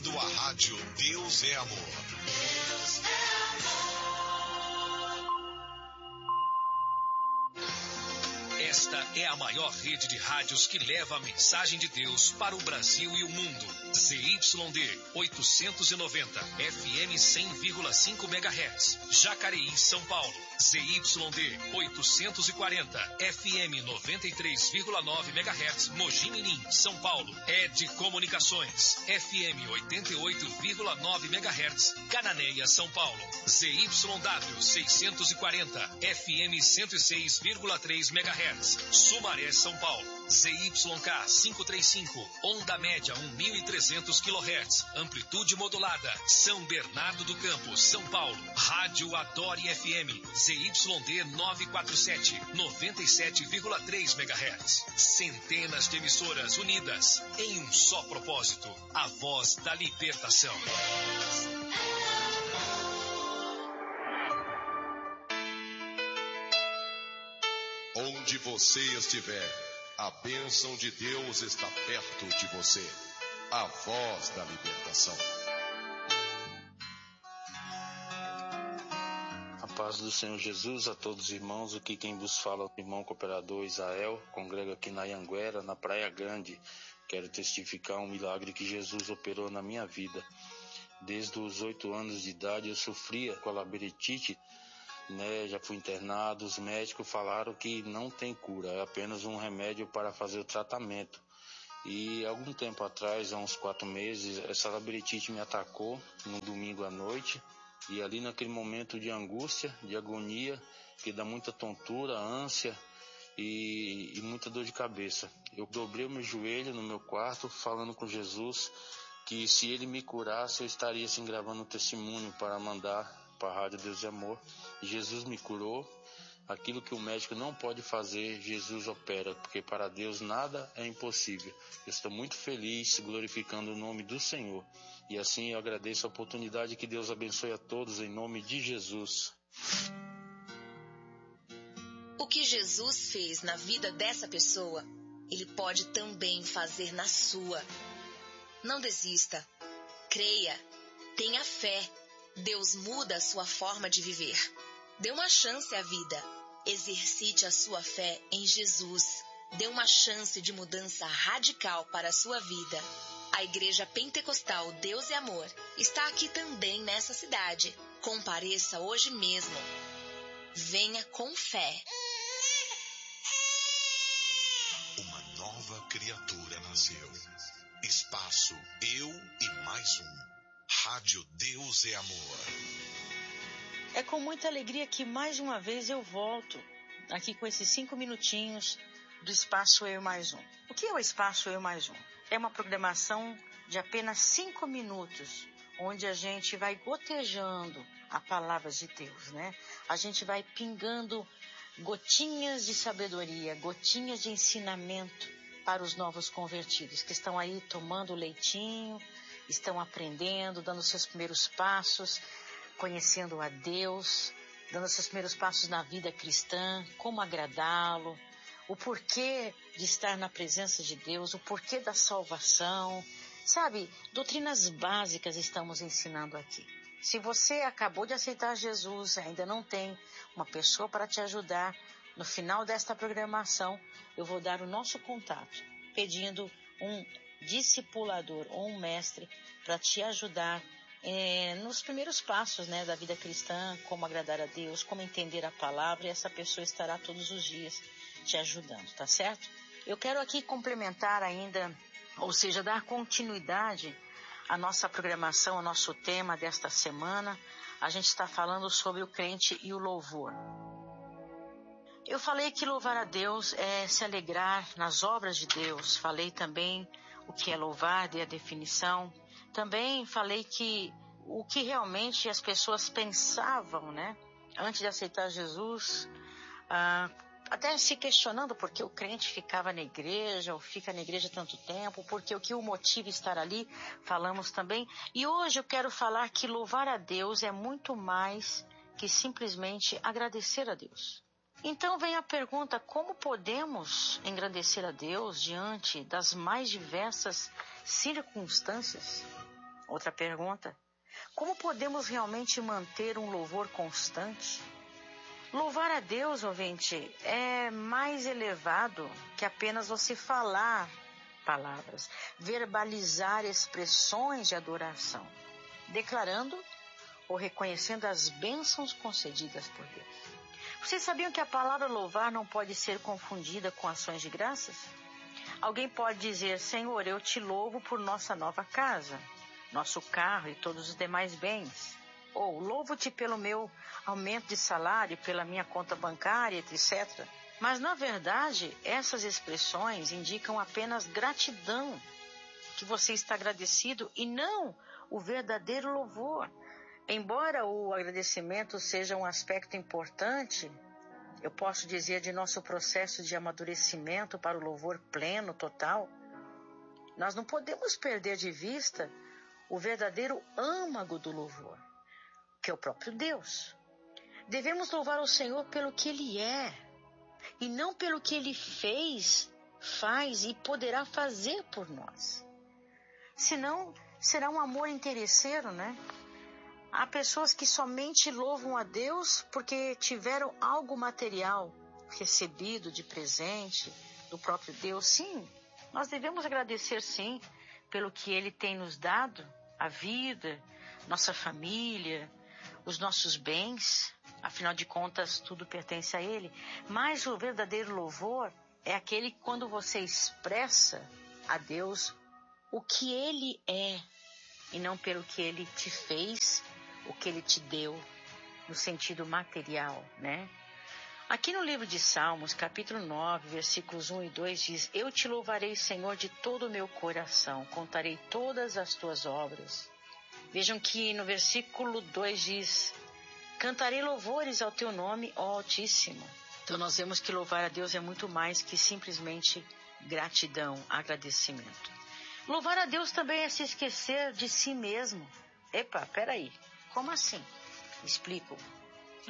ouvindo a rádio Deus é Amor. Deus é amor. Esta é a maior rede de rádios que leva a mensagem de Deus para o Brasil e o mundo. ZYD 890, FM 100,5 MHz, Jacareí, São Paulo. ZYD 840, FM 93,9 MHz, Mogi Mirim, São Paulo. ED Comunicações, FM 88,9 MHz, Cananéia, São Paulo. ZYW 640, FM 106,3 MHz, Sumaré, São Paulo. ZYK 535, onda média 1.300 kHz, amplitude modulada, São Bernardo do Campo, São Paulo. Rádio Adore FM, ZYD 947, 97,3 MHz. Centenas de emissoras unidas em um só propósito, a voz da libertação. Onde você estiver, a bênção de Deus está perto de você. A voz da libertação. A paz do Senhor Jesus a todos os irmãos. Aqui quem vos fala é o irmão cooperador Israel. Congrego aqui na Anhanguera, na Praia Grande. Quero testificar um milagre que Jesus operou na minha vida. Desde os 8 anos de idade eu sofria com a labirintite. Já fui internado, os médicos falaram que não tem cura, é apenas um remédio para fazer o tratamento. E algum tempo atrás, há uns 4 meses, essa labirintite me atacou num domingo à noite, e ali naquele momento de angústia, de agonia, que dá muita tontura, ânsia e muita dor de cabeça. Eu dobrei o meu joelho no meu quarto, falando com Jesus, que se ele me curasse, eu estaria assim gravando um testemunho para mandar para a Rádio Deus é Amor. Jesus me curou. Aquilo que o médico não pode fazer, Jesus opera, porque para Deus nada é impossível. Eu estou muito feliz, glorificando o nome do Senhor. E assim eu agradeço a oportunidade. Que Deus abençoe a todos em nome de Jesus. O que Jesus fez na vida dessa pessoa, Ele pode também fazer na sua. Não desista. Creia. Tenha fé. Deus muda a sua forma de viver. Dê uma chance à vida. Exercite a sua fé em Jesus. Dê uma chance de mudança radical para a sua vida. A Igreja Pentecostal Deus e Amor está aqui também nessa cidade. Compareça hoje mesmo. Venha com fé. Uma nova criatura nasceu. Espaço Eu e Mais Um. Rádio Deus é Amor. É com muita alegria que mais uma vez eu volto aqui com esses 5 minutinhos do Espaço Eu Mais Um. O que é o Espaço Eu Mais Um? É uma programação de apenas 5 minutos, onde a gente vai gotejando a palavra de Deus, né? A gente vai pingando gotinhas de sabedoria, gotinhas de ensinamento para os novos convertidos que estão aí tomando leitinho, estão aprendendo, dando seus primeiros passos, conhecendo a Deus, dando seus primeiros passos na vida cristã, como agradá-lo, o porquê de estar na presença de Deus, o porquê da salvação, sabe? Doutrinas básicas estamos ensinando aqui. Se você acabou de aceitar Jesus, ainda não tem uma pessoa para te ajudar, no final desta programação, eu vou dar o nosso contato, pedindo um discipulador ou um mestre para te ajudar nos primeiros passos, né, da vida cristã, como agradar a Deus, como entender a palavra, e essa pessoa estará todos os dias te ajudando, tá certo? Eu quero aqui complementar ainda, ou seja, dar continuidade à nossa programação, ao nosso tema desta semana. A gente está falando sobre o crente e o louvor. Eu falei que louvar a Deus é se alegrar nas obras de Deus. Falei também o que é louvar, dei a definição. Também falei que o que realmente as pessoas pensavam, né, antes de aceitar Jesus, até se questionando por que o crente ficava na igreja, ou fica na igreja tanto tempo, porque o que o motiva estar ali, falamos também. E hoje eu quero falar que louvar a Deus é muito mais que simplesmente agradecer a Deus. Então vem a pergunta: como podemos engrandecer a Deus diante das mais diversas circunstâncias? Outra pergunta: como podemos realmente manter um louvor constante? Louvar a Deus, ouvinte, é mais elevado que apenas você falar palavras, verbalizar expressões de adoração, declarando ou reconhecendo as bênçãos concedidas por Deus. Vocês sabiam que a palavra louvar não pode ser confundida com ações de graças? Alguém pode dizer: Senhor, eu te louvo por nossa nova casa, nosso carro e todos os demais bens. Ou louvo-te pelo meu aumento de salário, pela minha conta bancária, etc. Mas, na verdade, essas expressões indicam apenas gratidão, que você está agradecido, e não o verdadeiro louvor. Embora o agradecimento seja um aspecto importante, eu posso dizer, de nosso processo de amadurecimento para o louvor pleno, total, nós não podemos perder de vista o verdadeiro âmago do louvor, que é o próprio Deus. Devemos louvar o Senhor pelo que Ele é, e não pelo que Ele fez, faz e poderá fazer por nós. Senão, será um amor interesseiro, né? Há pessoas que somente louvam a Deus porque tiveram algo material recebido de presente do próprio Deus. Sim, nós devemos agradecer, sim, pelo que Ele tem nos dado, a vida, nossa família, os nossos bens. Afinal de contas, tudo pertence a Ele. Mas o verdadeiro louvor é aquele quando você expressa a Deus o que Ele é, e não pelo que Ele te fez, o que Ele te deu, no sentido material, né? Aqui no livro de Salmos, capítulo 9, versículos 1 e 2, diz: Eu te louvarei, Senhor, de todo o meu coração, contarei todas as tuas obras. Vejam que no versículo 2 diz: Cantarei louvores ao teu nome, ó Altíssimo. Então nós vemos que louvar a Deus é muito mais que simplesmente gratidão, agradecimento. Louvar a Deus também é se esquecer de si mesmo. Epa, peraí, como assim? Explico.